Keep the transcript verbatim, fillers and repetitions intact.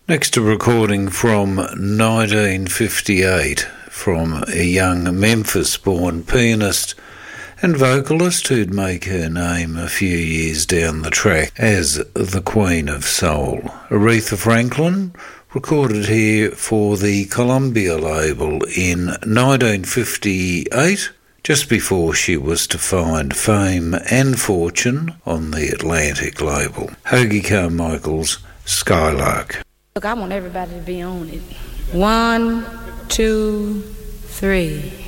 Next, a recording from nineteen fifty-eight from a young Memphis-born pianist and vocalist who'd make her name a few years down the track as the Queen of Soul. Aretha Franklin, recorded here for the Columbia label in nineteen fifty-eight, just before she was to find fame and fortune on the Atlantic label. Hoagy Carmichael's Skylark. Look, I want everybody to be on it. One, two, three.